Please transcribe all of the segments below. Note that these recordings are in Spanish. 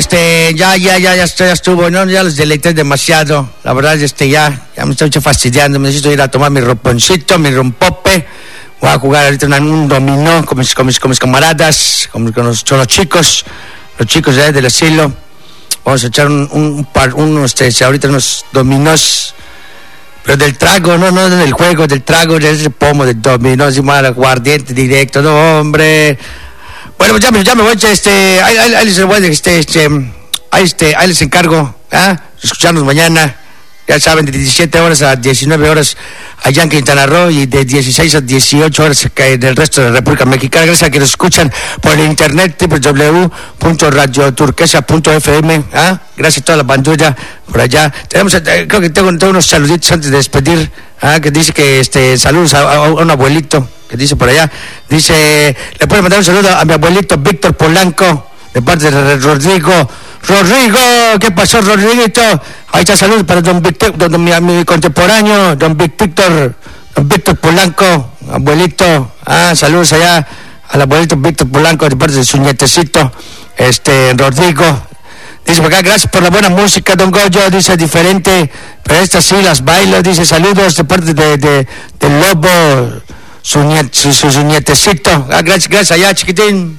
Ya estuvo, ¿no? Ya los deleité demasiado. La verdad, ya me estoy fastidiando. Necesito ir a tomar mi romponcito, mi rompope. Voy a jugar ahorita un dominó con mis camaradas, con los chicos del asilo. Vamos a echar ahorita unos dominós. Pero del trago, no del juego, del trago, de ese pomo, del dominó, mal aguardiente directo, no, hombre. Bueno, ya me voy, ahí les voy, ahí les encargo, escucharnos mañana, ya saben, de 17 horas a 19 horas allá en Quintana Roo y de 16 a 18 horas en el resto de la República Mexicana. Gracias a que nos escuchan por el internet, www.radioturquesa.fm, gracias a toda la bandera por allá. Creo que tengo unos saluditos antes de despedir, que dice que saludos a un abuelito, que dice por allá, le puedo mandar un saludo a mi abuelito Víctor Polanco, de parte de Rodrigo, ¿qué pasó, Rodriguito? Ahí está, saludos para don Víctor, mi contemporáneo, don Víctor Polanco, abuelito, saludos allá al abuelito Víctor Polanco, de parte de su nietecito, Rodrigo. Dice por acá, gracias por la buena música, don Goyo, dice diferente, pero estas sí las bailo, dice saludos de parte del Lobo, su nietecito. Gracias allá, chiquitín.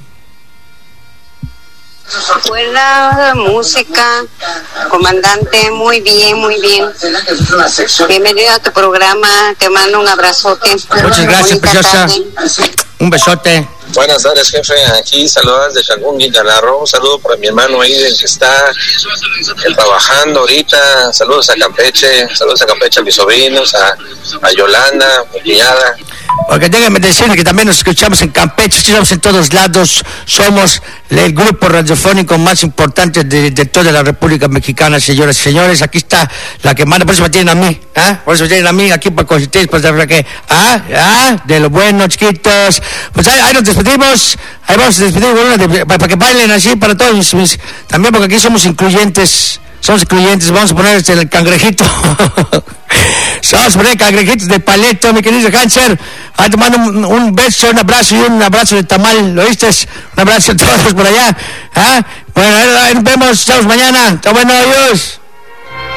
Buena música, comandante, muy bien. Bienvenido a tu programa, te mando un abrazote. Muchas gracias, preciosa. Un besote. Buenas tardes, jefe. Aquí saludos de Cancún, Quintana Roo. Un saludo para mi hermano ahí que está trabajando ahorita. Saludos a Campeche, a mis sobrinos, a Yolanda, mi cuñada. Porque déjenme decirles que también nos escuchamos en Campeche, escuchamos en todos lados. Somos el grupo radiofónico más importante de toda la República Mexicana, señoras y señores. Aquí está la que manda, por eso me tienen a mí, por eso me tienen a mí aquí para consentir, pues que, de lo bueno, chiquitos. Pues ahí nos despedimos, ahí vamos a despedir para que bailen así para todos, también porque aquí somos incluyentes, vamos a poner el cangrejito. Vamos a poner cangrejitos de paleto, mi querido Hanser. Te mando un beso, un abrazo y un abrazo de tamal, ¿lo oíste? Un abrazo a todos por allá. Bueno, nos vemos, estamos mañana. Está bueno, adiós.